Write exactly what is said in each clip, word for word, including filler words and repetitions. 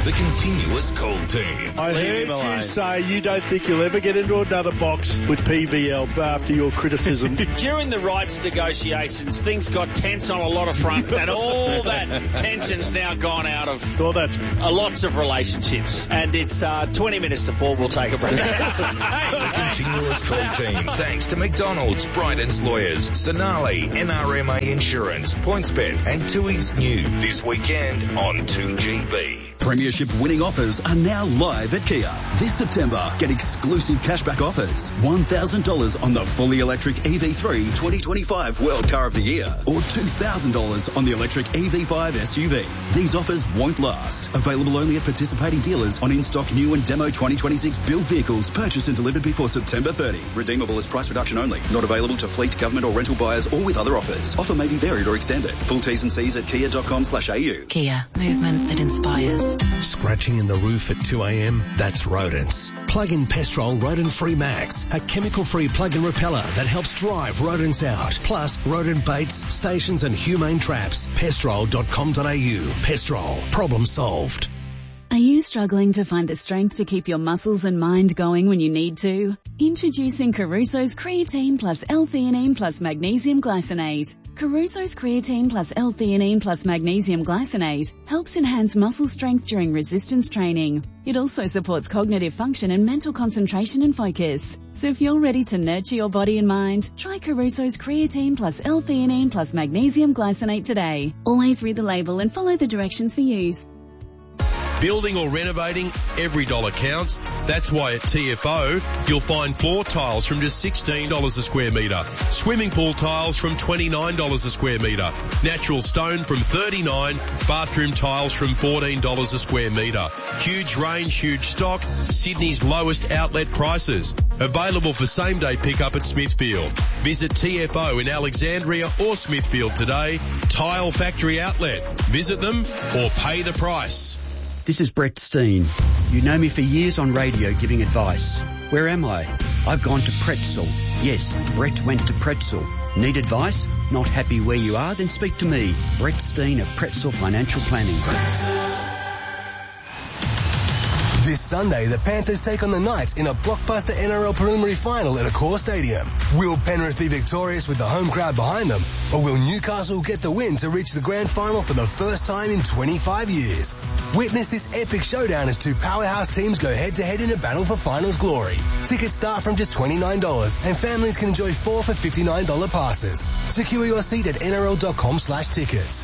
The Continuous Call Team. I heard you say you don't think you'll ever get into another box with P V L after your criticism. During the rights negotiations, things got tense on a lot of fronts, and all that tension's now gone out of well, that's uh, lots of relationships. And it's uh, twenty minutes to four. We'll take a break. The Continuous Call Team, thanks to McDonald's, Bryden's Lawyers, Sonali, N R M A Insurance, PointsBet, and Tui's New this weekend on two G B. Premiership winning offers are now live at Kia. This September, get exclusive cashback offers. one thousand dollars on the fully electric E V three twenty twenty-five World Car of the Year, or two thousand dollars on the electric E V five S U V. These offers won't last. Available only at participating dealers on in-stock new and demo twenty twenty-six build vehicles purchased and delivered before September thirtieth. Redeemable as price reduction only. Not available to fleet, government or rental buyers or with other offers. Offer may be varied or extended. Full T's and C's at kia dot com slash A U. Kia. Movement that inspires. Scratching in the roof at two a.m? That's rodents. Plug-in Pestrol Rodent-Free Max, a chemical-free plug-in repeller that helps drive rodents out. Plus, rodent baits, stations and humane traps. pestrol dot com dot a u. Pestrol. Problem solved. Are you struggling to find the strength to keep your muscles and mind going when you need to? Introducing Caruso's Creatine plus L-theanine plus Magnesium Glycinate. Caruso's Creatine plus L-theanine plus Magnesium Glycinate helps enhance muscle strength during resistance training. It also supports cognitive function and mental concentration and focus. So if you're ready to nurture your body and mind, try Caruso's Creatine plus L-theanine plus Magnesium Glycinate today. Always read the label and follow the directions for use. Building or renovating, every dollar counts. That's why at T F O, you'll find floor tiles from just sixteen dollars a square metre, swimming pool tiles from twenty-nine dollars a square metre, natural stone from thirty-nine dollars, bathroom tiles from fourteen dollars a square metre. Huge range, huge stock, Sydney's lowest outlet prices. Available for same-day pickup at Smithfield. Visit T F O in Alexandria or Smithfield today. Tile Factory Outlet. Visit them or pay the price. This is Brett Steen. You know me for years on radio giving advice. Where am I? I've gone to Pretzel. Yes, Brett went to Pretzel. Need advice? Not happy where you are? Then speak to me, Brett Steen of Pretzel Financial Planning. This Sunday, the Panthers take on the Knights in a blockbuster N R L preliminary final at Accor Stadium. Will Penrith be victorious with the home crowd behind them, or will Newcastle get the win to reach the grand final for the first time in twenty-five years? Witness this epic showdown as two powerhouse teams go head-to-head in a battle for finals glory. Tickets start from just twenty-nine dollars, and families can enjoy four for fifty-nine dollars passes. Secure your seat at N R L dot com slash tickets.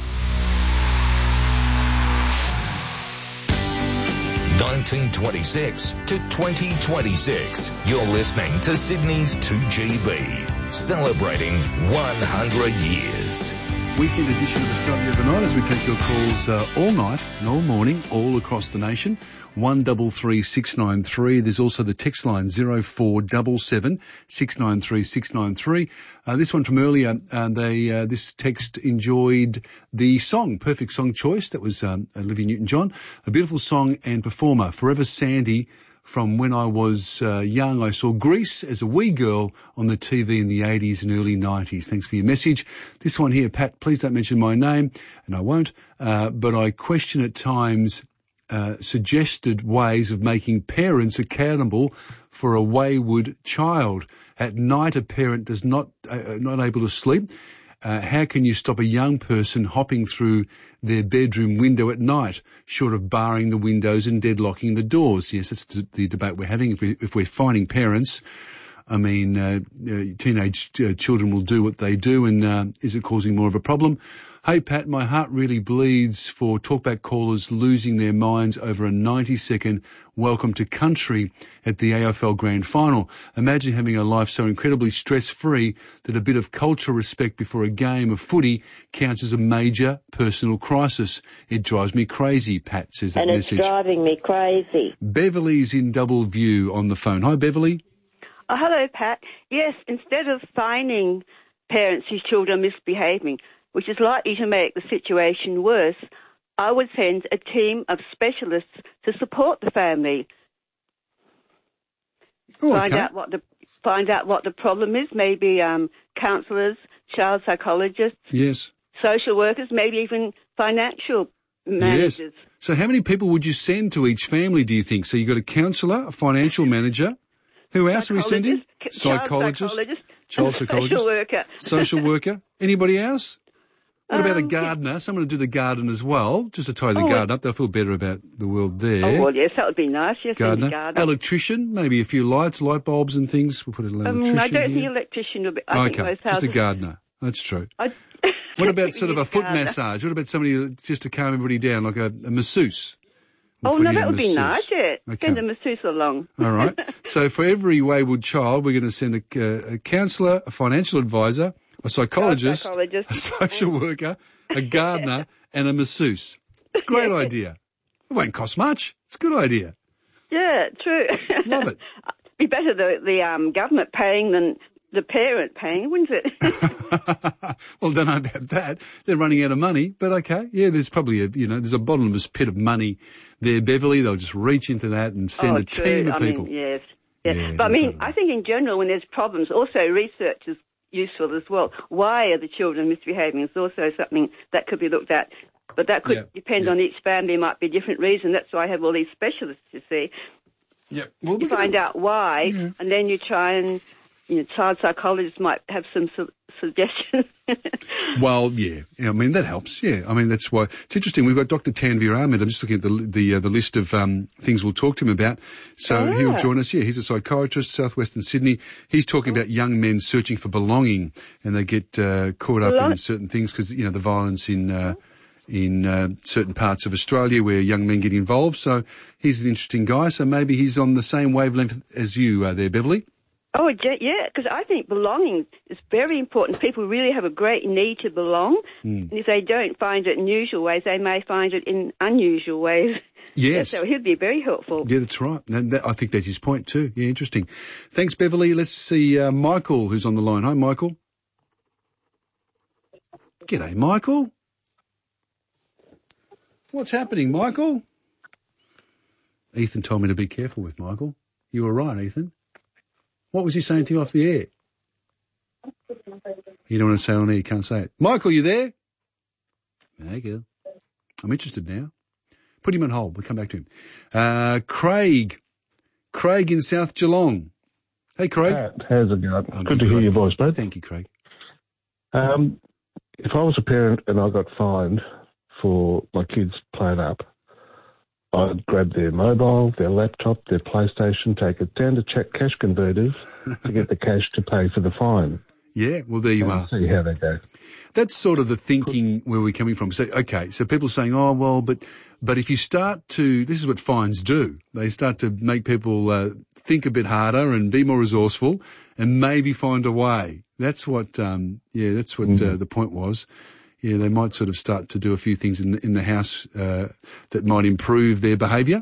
nineteen twenty-six to twenty twenty-six. You're listening to Sydney's two G B, celebrating one hundred years. Weekend edition of Australia Overnight as we take your calls uh, all night and all morning, all across the nation. one double three six nine three. There's also the text line zero four seven seven six nine three six nine three. Uh, this one from earlier, uh, they uh, this text enjoyed the song, perfect song choice. That was um, Olivia Newton-John, a beautiful song and performer. Forever Sandy. From when I was uh, young, I saw Grease as a wee girl on the T V in the eighties and early nineties. Thanks for your message. This one here, Pat, please don't mention my name, and I won't, uh, but I question at times uh, suggested ways of making parents accountable for a wayward child. At night, a parent does not, uh, not able to sleep. Uh, how can you stop a young person hopping through their bedroom window at night, short of barring the windows and deadlocking the doors? Yes, that's the, the debate we're having. If, we, if we're finding parents, I mean, uh, uh, teenage uh, children will do what they do, and uh, is it causing more of a problem? Hey, Pat, my heart really bleeds for talkback callers losing their minds over a ninety-second welcome to country at the A F L Grand Final. Imagine having a life so incredibly stress-free that a bit of cultural respect before a game of footy counts as a major personal crisis. It drives me crazy, Pat says that and message. And it's driving me crazy. Beverly's in Double View on the phone. Hi, Beverly. Oh, hello, Pat. Yes, instead of fining parents whose children are misbehaving, which is likely to make the situation worse, I would send a team of specialists to support the family. Oh, find okay. out what the find out what the problem is. Maybe um, counsellors, child psychologists, yes, social workers, maybe even financial managers. Yes. So how many people would you send to each family, do you think? So you've got a counsellor, a financial manager. Who else are we sending? Psychologist. Psychologist. Child psychologist. Social worker. Social worker. Anybody else? What about Um, a gardener? Someone to do the garden as well, just to tie the Oh, garden up. They'll feel better about the world there. Oh, well, yes, that would be nice. Yes, Gardener. gardener. Electrician, maybe a few lights, light bulbs and things. We'll put an electrician Um, I don't here. think electrician would be. I okay, think most just a houses. gardener. That's true. I, What about sort of a foot gardener. massage? What about somebody that- just to calm everybody down, like a, a masseuse? We'll Oh, put no, in a that would be masseuse. nice, yeah. Okay. Send a masseuse along. All right. So for every wayward child, we're going to send a, uh, a counsellor, a financial advisor, a psychologist, Psychologist. a social worker, a gardener, and a masseuse. It's a great idea. It won't cost much. It's a good idea. Yeah, true. Love it. Be better the, the um, government paying than the parent paying, wouldn't it? Well, don't know about that. They're running out of money, but okay. Yeah, there's probably a, you know, there's a bottomless pit of money there, Beverly. They'll just reach into that and send oh, a true. team of I people. mean, yes. Yeah. Yeah, but I mean, definitely. I think in general, when there's problems, also research is useful as well. Why are the children misbehaving is also something that could be looked at. But that could Yeah, depend yeah. on each family. It might be a different reason. That's why I have all these specialists, you see. Yeah. Well, You find out why, Yeah. and then you try and, you know, child psychologists might have some su- suggestions. Well, yeah. yeah, I mean, that helps, yeah. I mean, that's why, it's interesting, we've got Doctor Tanvir Ahmed, I'm just looking at the the, uh, the list of um, things we'll talk to him about, so Ah. he'll join us, yeah, he's a psychiatrist, southwestern Sydney, he's talking about young men searching for belonging, and they get uh, caught up Belong- in certain things, because, you know, the violence in uh, in uh, certain parts of Australia where young men get involved, so he's an interesting guy, so maybe he's on the same wavelength as you uh, there, Beverly. Oh, ja- yeah, because I think belonging is very important. People really have a great need to belong. Mm. And if they don't find it in usual ways, they may find it in unusual ways. Yes. So he'd be very helpful. Yeah, that's right. And that, I think that's his point too. Yeah, interesting. Thanks, Beverly. Let's see uh, Michael, who's on the line. Hi, Michael. G'day, Michael. What's happening, Michael? Ethan told me to be careful with Michael. You were right, Ethan. What was he saying to you off the air? You don't want to say it on air, you can't say it. Michael, you there? Okay. I'm interested now. Put him on hold. We'll come back to him. Uh, Craig. Craig in South Geelong. Hey, Craig. Pat, how's it going? I'm Good to hear your voice, mate. Thank you, Craig. Um, if I was a parent and I got fined for my kids playing up, I'd grab their mobile, their laptop, their PlayStation, take it down to check cash converters to get the cash to pay for the fine. Yeah, well, there you and are. See how they go. That's sort of the thinking where we're coming from. So, okay, so people saying, oh, well, but, but if you start to, this is what fines do. They start to make people uh, think a bit harder and be more resourceful and maybe find a way. That's what, um, yeah, that's what Mm-hmm. uh, the point was. Yeah, they might sort of start to do a few things in the, in the house uh, that might improve their behaviour.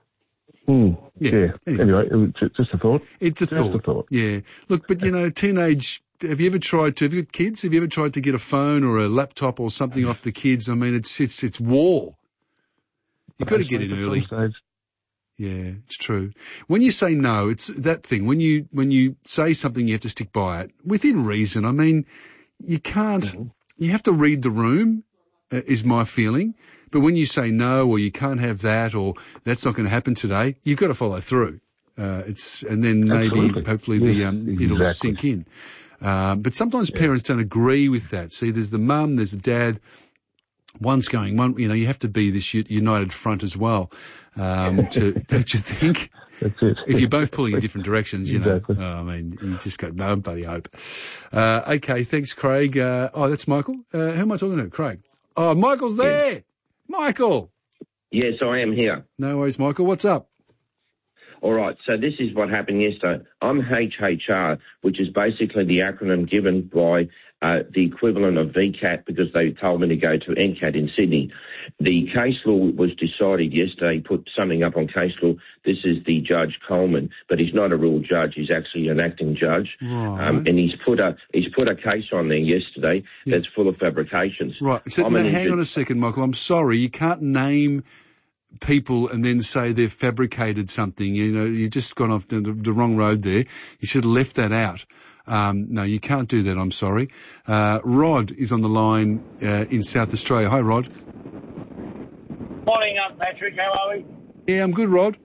Mm, Yeah. yeah. Anyway. Anyway, it was ju- just a thought. It's a Just thought. a thought. Yeah. Look, but you know, teenage, have you ever tried to, have you got kids? Have you ever tried to get a phone or a laptop or something off the kids? I mean, it's, it's, it's war. You've got to get in early. Stage. Yeah, it's true. When you say no, it's that thing. When you, when you say something, you have to stick by it within reason. I mean, you can't, Mm-hmm. you have to read the room, uh, is my feeling. But when you say no, or you can't have that, or that's not going to happen today, you've got to follow through. Uh, it's, and then maybe, Absolutely. hopefully the, Yes, um, it'll exactly. sink in. Um, but sometimes parents don't agree with that. See, there's the mum, there's the dad. One's going, one, you know, you have to be this u- united front as well. Um, to, don't you think? That's it. If you're both pulling in different directions, you know, Exactly. oh, I mean, you just got no bloody hope. Uh, okay, thanks, Craig. Uh, oh, that's Michael. Uh, who am I talking to? Craig. Oh, Michael's there. Michael. Yes, I am here. No worries, Michael. What's up? All right, so this is what happened yesterday. I'm H H R, which is basically the acronym given by uh, the equivalent of V CAT because they told me to go to N CAT in Sydney. The case law was decided yesterday, put something up on case law. This is the Judge Coleman, but he's not a real judge. He's actually an acting judge. Right. Um, and he's put a he's put a case on there yesterday Yeah. that's full of fabrications. Right. So, I'm now, an hang injured- on a second, Michael. I'm sorry. You can't name people and then say they've fabricated something. You know, you've just gone off the, the wrong road there. You should have left that out. Um, no, you can't do that. I'm sorry. Uh, Rod is on the line uh, in South Australia. Hi, Rod. Patrick. How are we? Yeah, I'm good, Rod.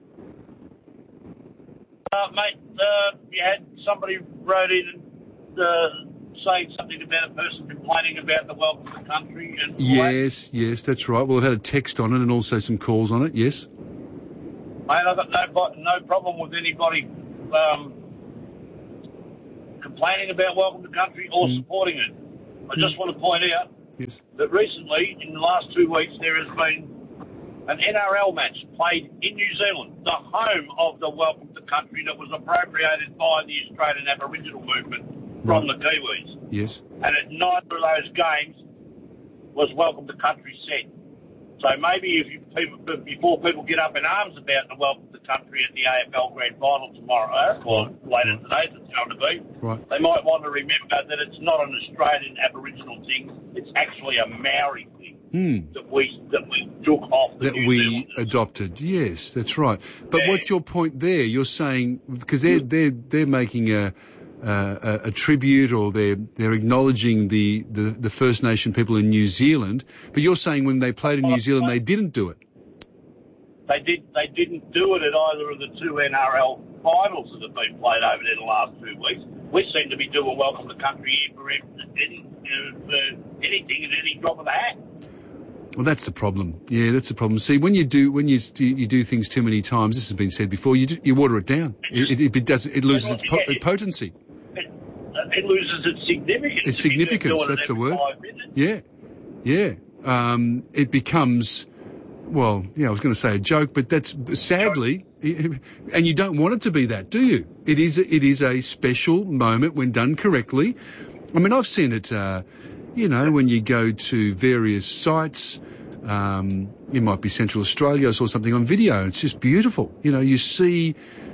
Uh, mate, uh, you had somebody wrote in and uh, saying something about a person complaining about the welcome to the country. And Yes, yes, that's right. Well, I've had a text on it and also some calls on it, yes. Mate, I've got no, no problem with anybody um, complaining about welcome to country or mm. supporting it. I mm. just want to point out yes. that recently, in the last two weeks, there has been an N R L match played in New Zealand, the home of the welcome to country that was appropriated by the Australian Aboriginal movement from right. the Kiwis. Yes. And at neither of those games was welcome to country set. So maybe if you people, before people get up in arms about the welcome to country at the A F L Grand Final tomorrow, or later today, as it's going to be, right. they might want to remember that it's not an Australian Aboriginal thing. It's actually a Maori thing hmm. that we that we took off the that New we Zealanders. adopted. Yes, that's right. But Yeah. what's your point there? You're saying because they're they're they're making a. Uh, a, a tribute, or they're they're acknowledging the, the, the First Nation people in New Zealand, but you're saying when they played in New Zealand they didn't do it. They did. They didn't do it at either of the two N R L finals that have been played over there in the last two weeks. We seem to be doing welcome to country here for any uh, for anything at any drop of the hat. Well, that's the problem. Yeah, that's the problem. See, when you do when you you do things too many times, this has been said before, you do, you water it down. It, it, it does it loses its po- Yeah, it- potency. It, it loses its significance. Its if you keep significance. doing it That's the every word. five minutes. Yeah, yeah. Um, it becomes. Well, yeah, I was going to say a joke, but that's sadly, and you don't want it to be that, do you? It is, it is a special moment when done correctly. I mean, I've seen it, uh, you know, when you go to various sites, um, it might be Central Australia, I saw something on video, it's just beautiful. You know, you see,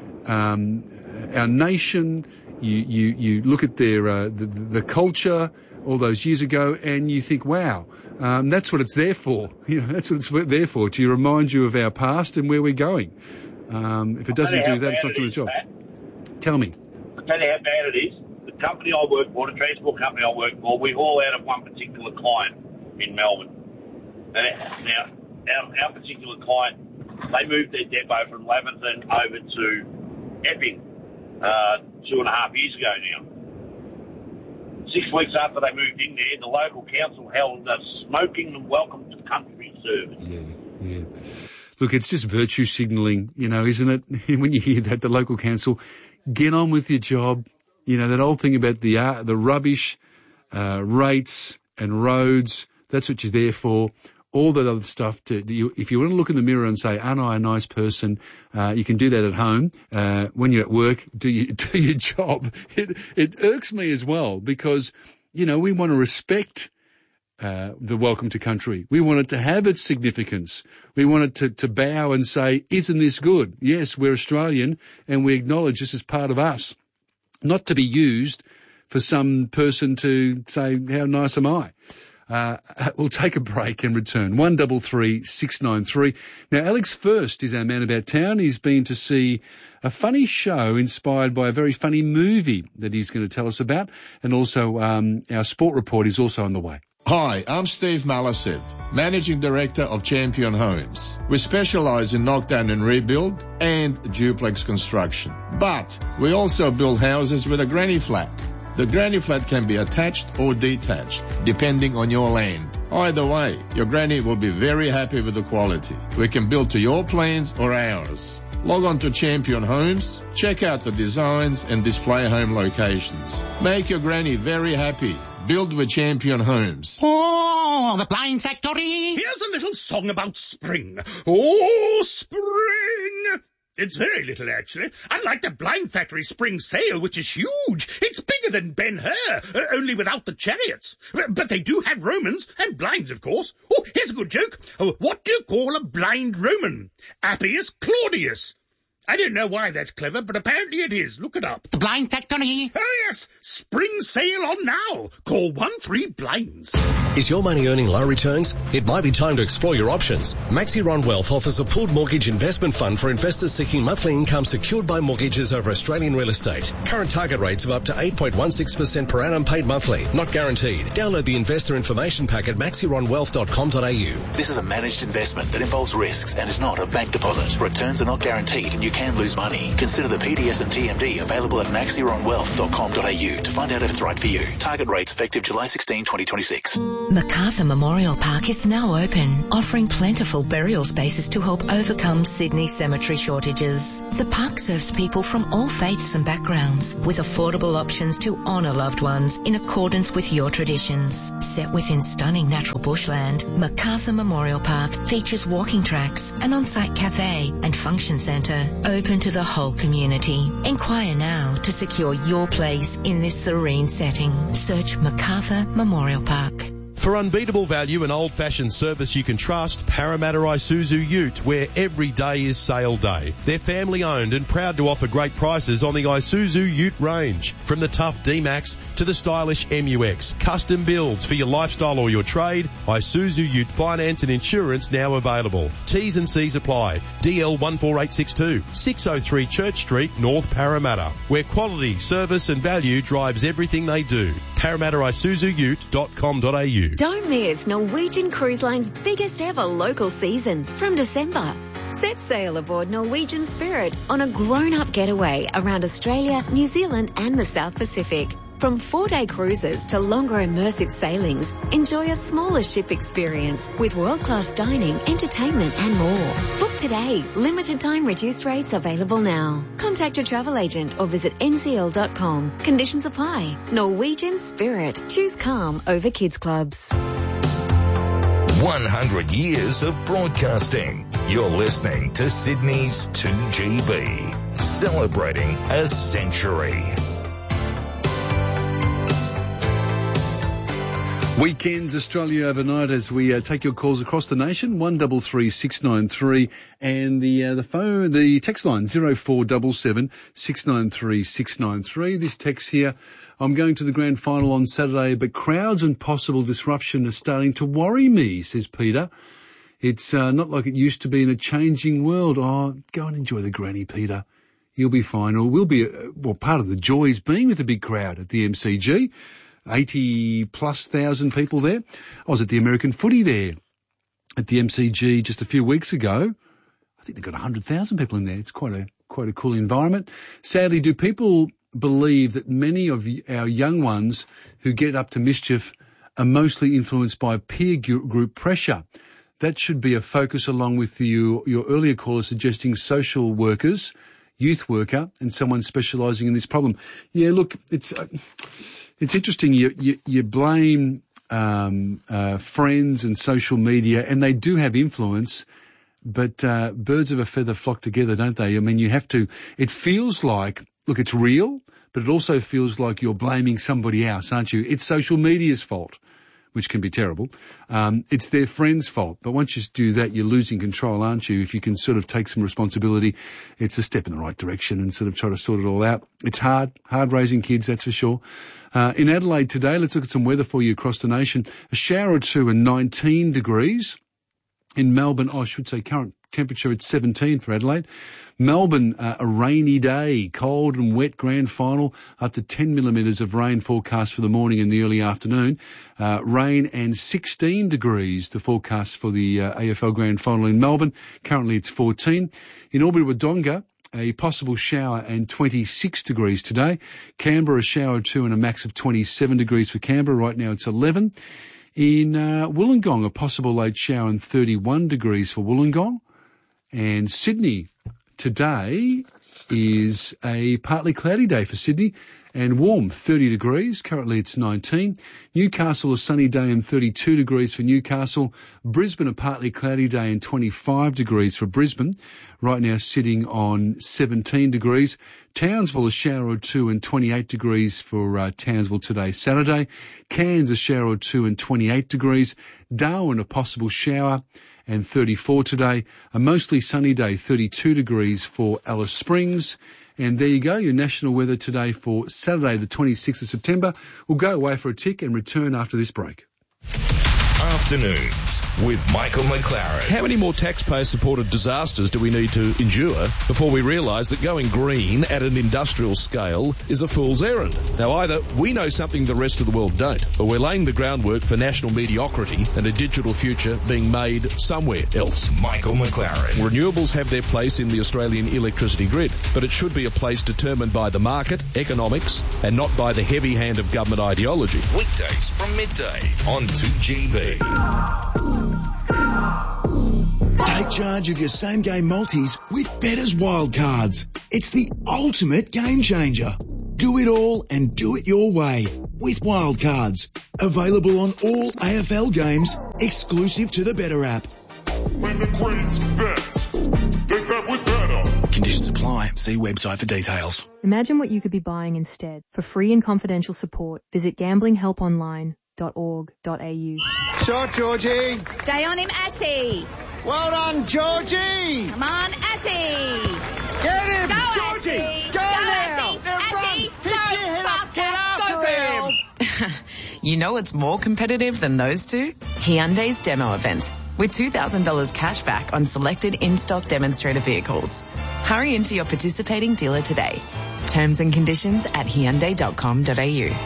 um, our nation, you, you, you look at their, uh, the, the culture all those years ago and you think, wow, Um, that's what it's there for. You know, that's what it's there for, to remind you of our past and where we're going. Um, if it doesn't do that, it's not doing the job. Pat. Tell me. I'll tell you how bad it is. The company I work for, the transport company I work for, we haul out of one particular client in Melbourne. And now, our, our particular client, they moved their depot from Laverton over to Epping uh, two and a half years ago now. Six weeks after they moved in there, the local council held a smoking and welcome to country service. Yeah, yeah. Look, it's just virtue signalling, you know, isn't it? When you hear that, the local council, get on with your job. You know, that old thing about the uh, the rubbish, uh, rates and roads, that's what you're there for. All that other stuff, to, you, if you want to look in the mirror and say, aren't I a nice person, uh, you can do that at home. Uh, when you're at work, do, you, do your job. It, it irks me as well because, you know, we want to respect uh, the welcome to country. We want it to have its significance. We want it to, to bow and say, isn't this good? Yes, we're Australian and we acknowledge this is part of us. Not to be used for some person to say, how nice am I? Uh, we'll take a break and return. One double three six nine three. Now, Alex First is our man about town. He's been to see a funny show inspired by a very funny movie that he's going to tell us about, and also um, our sport report is also on the way. Hi, I'm Steve Malasev, Managing Director of Champion Homes. We specialise in knockdown and rebuild and duplex construction, but we also build houses with a granny flat. The granny flat can be attached or detached, depending on your land. Either way, your granny will be very happy with the quality. We can build to your plans or ours. Log on to Champion Homes, check out the designs and display home locations. Make your granny very happy. Build with Champion Homes. Oh, the Blind Factory! Here's a little song about spring. Oh, spring! It's very little, actually. Unlike the Blind Factory spring sale, which is huge. It's bigger than Ben-Hur, uh, only without the chariots. But they do have Romans, and blinds, of course. Oh, here's a good joke. Uh, what do you call a blind Roman? Appius Claudius. I don't know why that's clever, but apparently it is. Look it up. The Blind Factory. Oh, yes. Spring sale on now. Call one three blinds. Is your money earning low returns? It might be time to explore your options. Maxiron Wealth offers a pooled mortgage investment fund for investors seeking monthly income secured by mortgages over Australian real estate. Current target rates of up to eight point one six percent per annum paid monthly, not guaranteed. Download the investor information pack at maxiron wealth dot com dot a u. This is a managed investment that involves risks and is not a bank deposit. Returns are not guaranteed and you can lose money. Consider the P D S and T M D available at maxiron wealth dot com dot a u to find out if it's right for you. Target rates effective July sixteenth, twenty twenty-six. Macarthur Memorial Park is now open, offering plentiful burial spaces to help overcome Sydney cemetery shortages. The park serves people from all faiths and backgrounds, with affordable options to honour loved ones in accordance with your traditions. Set within stunning natural bushland, Macarthur Memorial Park features walking tracks, an on-site cafe and function centre open to the whole community. Inquire now to secure your place in this serene setting. Search Macarthur Memorial Park. For unbeatable value and old-fashioned service you can trust, Parramatta Isuzu Ute, where every day is sale day. They're family-owned and proud to offer great prices on the Isuzu Ute range. From the tough D-Max to the stylish M U X. Custom builds for your lifestyle or your trade. Isuzu Ute finance and insurance now available. T's and C's apply. D L one four eight six two, six oh three Church Street, North Parramatta, where quality, service and value drives everything they do. Parramatta Isuzu Ute dot com dot a u. Don't miss Norwegian Cruise Line's biggest ever local season from December. Set sail aboard Norwegian Spirit on a grown-up getaway around Australia, New Zealand and the South Pacific. From four-day cruises to longer immersive sailings, enjoy a smaller ship experience with world-class dining, entertainment and more. Book today. Limited time reduced rates available now. Contact your travel agent or visit n c l dot com. Conditions apply. Norwegian Spirit. Choose calm over kids clubs. one hundred years of broadcasting. You're listening to Sydney's two G B. Celebrating a century. Weekends Australia overnight as we uh, take your calls across the nation, one double three six nine three, and the uh, the phone, the text line zero four double seven six nine three six nine three. This text here: I'm going to the grand final on Saturday, but crowds and possible disruption are starting to worry me, says Peter. It's uh, not like it used to be in a changing world. Oh, go and enjoy the granny, Peter. You'll be fine. Or we'll be, uh, well, part of the joy is being with a big crowd at the M C G. eighty plus thousand people there. I was at the American footy there at the M C G just a few weeks ago. I think they've got one hundred thousand people in there. It's quite a, quite a cool environment. Sadly, do people believe that many of our young ones who get up to mischief are mostly influenced by peer group pressure? That should be a focus, along with you, your earlier caller suggesting social workers, youth worker, and someone specialising in this problem. Yeah, look, it's uh, it's interesting. You you, you blame um, uh, friends and social media, and they do have influence. But uh, birds of a feather flock together, don't they? I mean, you have to. It feels like, look, it's real, but it also feels like you're blaming somebody else, aren't you? It's social media's fault, which can be terrible. Um, it's their friend's fault. But once you do that, you're losing control, aren't you? If you can sort of take some responsibility, it's a step in the right direction and sort of try to sort it all out. It's hard, hard raising kids, that's for sure. Uh, in Adelaide today, let's look at some weather for you across the nation. A shower or two and nineteen degrees. In Melbourne, oh, I should say current temperature at seventeen for Adelaide. Melbourne, uh, a rainy day, cold and wet grand final, up to ten millimetres of rain forecast for the morning and the early afternoon. Uh, rain and sixteen degrees, the forecast for the uh, A F L grand final in Melbourne. Currently it's fourteen. In Albury-Wodonga, a possible shower and twenty-six degrees today. Canberra, a shower or two and a max of twenty-seven degrees for Canberra. Right now it's eleven. In uh, Wollongong, a possible late shower and thirty-one degrees for Wollongong. And Sydney today is a partly cloudy day for Sydney and warm, thirty degrees. Currently it's nineteen. Newcastle, a sunny day and thirty-two degrees for Newcastle. Brisbane, a partly cloudy day and twenty-five degrees for Brisbane. Right now sitting on seventeen degrees. Townsville, a shower or two and twenty-eight degrees for uh, Townsville today, Saturday. Cairns, a shower or two and twenty-eight degrees. Darwin, a possible shower and thirty-four today. A mostly sunny day, thirty-two degrees for Alice Springs. And there you go, your national weather today for Saturday, the twenty-sixth of September. We'll go away for a tick and return after this break. Afternoons with Michael McLaren. How many more taxpayer-supported disasters do we need to endure before we realise that going green at an industrial scale is a fool's errand? Now, either we know something the rest of the world don't, or we're laying the groundwork for national mediocrity and a digital future being made somewhere else. Michael McLaren. Renewables have their place in the Australian electricity grid, but it should be a place determined by the market, economics, and not by the heavy hand of government ideology. Weekdays from midday on two G B. Take charge of your same-game multis with Better's Wildcards. It's the ultimate game changer. Do it all and do it your way with Wildcards. Available on all A F L games, exclusive to the Bettor app. When the greats bet, they bet with Bettor. Conditions apply. See website for details. Imagine what you could be buying instead. For free and confidential support, visit gambling help online dot org dot a u. Shot, Georgie. Stay on him, Ashy. Well done, Georgie. Come on, Ashy. Get him, Go, Georgie. Ashy. Go, Go, now. Ashy. Ashy. Pick Go, your head up. faster. Get after Go, girl. him. You know it's more competitive than those two? Hyundai's demo event, with two thousand dollars cash back on selected in-stock demonstrator vehicles. Hurry into your participating dealer today. Terms and conditions at hyundai dot com dot a u.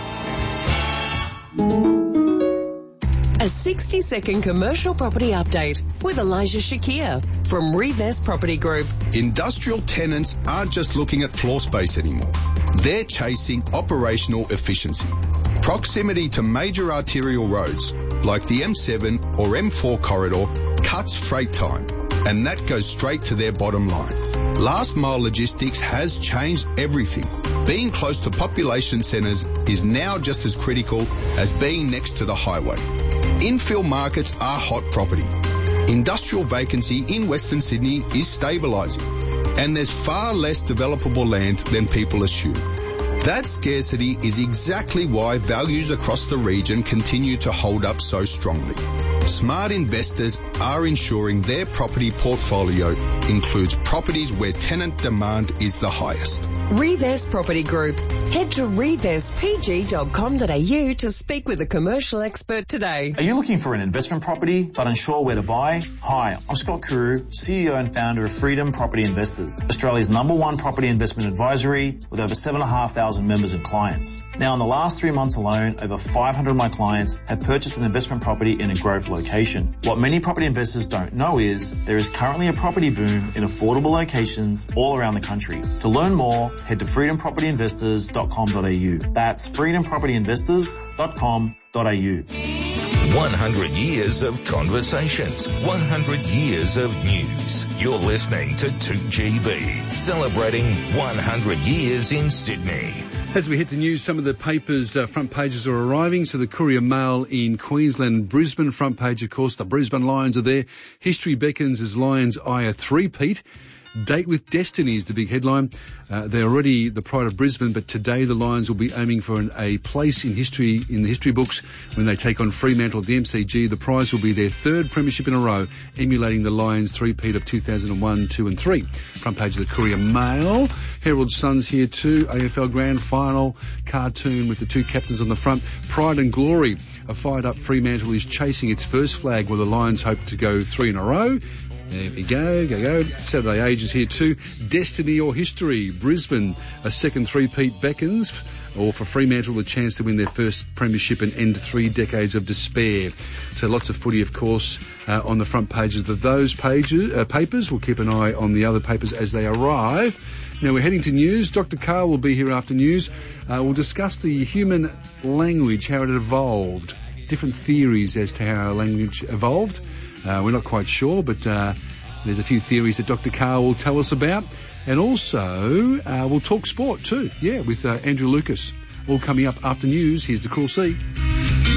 A sixty second commercial property update with Elijah Shakir from Revest Property Group. Industrial tenants aren't just looking at floor space anymore. They're chasing operational efficiency. Proximity to major arterial roads like the M seven or M four corridor cuts freight time, and that goes straight to their bottom line. Last mile logistics has changed everything. Being close to population centres is now just as critical as being next to the highway. Infill markets are hot property. Industrial vacancy in Western Sydney is stabilising, and there's far less developable land than people assume. That scarcity is exactly why values across the region continue to hold up so strongly. Smart investors are ensuring their property portfolio includes properties where tenant demand is the highest. Revest Property Group. Head to revest p g dot com dot a u to speak with a commercial expert today. Are you looking for an investment property but unsure where to buy? Hi, I'm Scott Carew, C E O and founder of Freedom Property Investors, Australia's number one property investment advisory with over seven thousand five hundred members and clients. Now, in the last three months alone, over five hundred of my clients have purchased an investment property in a growth location. What many property investors don't know is there is currently a property boom in affordable locations all around the country. To learn more, head to freedom property investors dot com dot a u. That's freedom property investors dot com dot a u. one hundred years of conversations, one hundred years of news. You're listening to two G B, celebrating one hundred years in Sydney. As we hit the news, some of the papers' uh, front pages are arriving. So the Courier Mail in Queensland, Brisbane, front page, of course, the Brisbane Lions are there. History beckons as Lions eye a three-peat. Date with Destiny is the big headline. Uh, they're already the pride of Brisbane, but today the Lions will be aiming for an, a place in history, in the history books when they take on Fremantle at the M C G. The prize will be their third premiership in a row, emulating the Lions three-peat of two thousand one, two and three. Front page of the Courier Mail. Herald Sun's here too. A F L Grand Final cartoon with the two captains on the front. Pride and Glory. A fired-up Fremantle is chasing its first flag, while the Lions hope to go three in a row. There we go, go, go. Saturday Age is here too. Destiny or History. Brisbane, a second three-peat beckons, or for Fremantle, a chance to win their first premiership and end three decades of despair. So lots of footy, of course, uh, on the front pages of those pages, uh, papers. We'll keep an eye on the other papers as they arrive. Now we're heading to news. Doctor Carl will be here after news. Uh, we'll discuss the human language, how it evolved. Different theories as to how our language evolved. Uh, we're not quite sure, but uh, there's a few theories that Doctor Carr will tell us about. And also, uh, we'll talk sport too, yeah, with uh, Andrew Lucas. All coming up after news. Here's the Cruel Sea.